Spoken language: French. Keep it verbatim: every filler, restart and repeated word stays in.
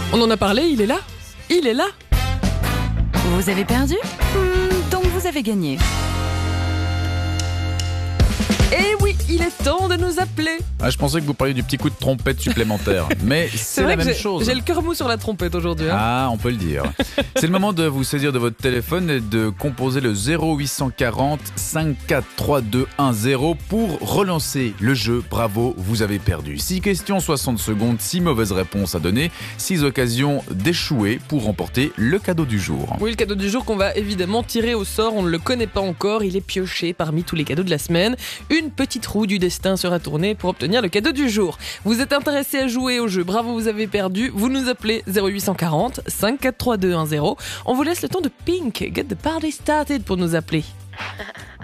On en a parlé, il est là. Il est là. Vous avez perdu Hmm, Donc vous avez gagné. Et oui, il est temps de nous appeler. Ah, je pensais que vous parliez du petit coup de trompette supplémentaire. Mais c'est vrai la que même j'ai- chose. J'ai le cœur mou sur la trompette aujourd'hui. hein. Ah, on peut le dire. C'est le moment de vous saisir de votre téléphone et de composer le zéro huit cent quarante cinq quatre trois deux un zéro pour relancer le jeu. Bravo, vous avez perdu. six questions, soixante secondes, six mauvaises réponses à donner, six occasions d'échouer pour remporter le cadeau du jour. Oui, le cadeau du jour qu'on va évidemment tirer au sort, on ne le connaît pas encore, il est pioché parmi tous les cadeaux de la semaine. Une petite roue du destin sera tournée pour obtenir le cadeau du jour. Vous êtes intéressé à jouer au jeu, bravo, vous avez perdu, vous nous appelez zéro huit cent quarante cinq quatre trois deux un zéro. On vous laisse le temps de Pink, Get the Party Started pour nous appeler.